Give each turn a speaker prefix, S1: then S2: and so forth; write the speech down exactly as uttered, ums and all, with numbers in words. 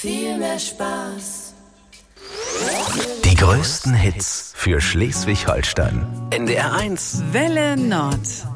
S1: viel mehr Spaß.
S2: Die größten Hits für Schleswig-Holstein. N D R eins
S3: Welle Nord.